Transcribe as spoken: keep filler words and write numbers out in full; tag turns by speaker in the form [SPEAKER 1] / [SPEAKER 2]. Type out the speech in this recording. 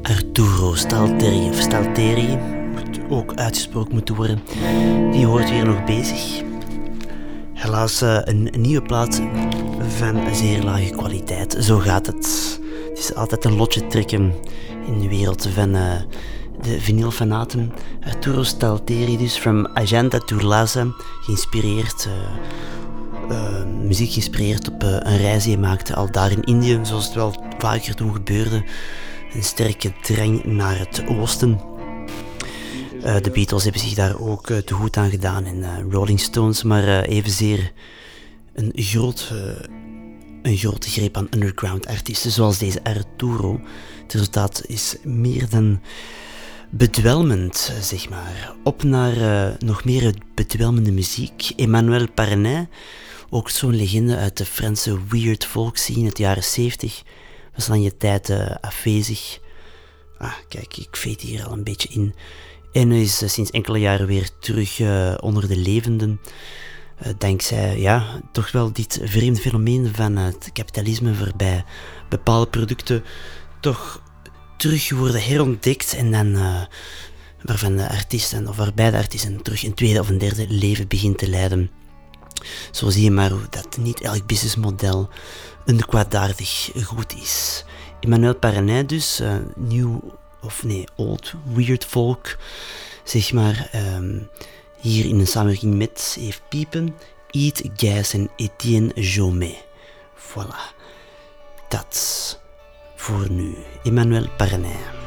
[SPEAKER 1] Arturo Stalteri, of Stalteri, moet ook uitgesproken moeten worden. Die hoort weer nog bezig. Helaas uh, een, een nieuwe plaat van zeer lage kwaliteit. Zo gaat het. Het is altijd een lotje trekken in de wereld van uh, de vinylfanaten. Arturo Stalteri dus, from Agenda to Lhasa, geïnspireerd... Uh, Uh, muziek geïnspireerd op uh, een reis die hij maakte al daar in Indië, zoals het wel vaker toen gebeurde. Een sterke drang naar het oosten. Uh, de Beatles hebben zich daar ook uh, te goed aan gedaan en uh, Rolling Stones, maar uh, evenzeer een, groot, uh, een grote greep aan underground artiesten zoals deze Arturo. Het resultaat is meer dan bedwelmend, zeg maar. Op naar uh, nog meer bedwelmende muziek. Emmanuel Parrain, ook zo'n legende uit de Franse weird folk scene uit de jaren zeventig, was lange tijd uh, afwezig. Ah, kijk, ik veet hier al een beetje in. En is uh, sinds enkele jaren weer terug uh, onder de levenden. Uh, dankzij, ja, toch wel dit vreemde fenomeen van uh, het kapitalisme, waarbij bepaalde producten toch terug worden herontdekt en dan uh, waarvan de artiesten, of waarbij de artiesten terug een tweede of een derde leven begint te leiden. Zo zie je maar hoe dat niet elk businessmodel een kwaadaardig goed is. Emmanuel Parrain dus, uh, nieuw, of nee, old, weird folk, zeg maar, um, hier in een samenwerking met Eve Piepen, Eat Gas en Etienne Jomet. Voilà, dat voor nu. Emmanuel Parrain.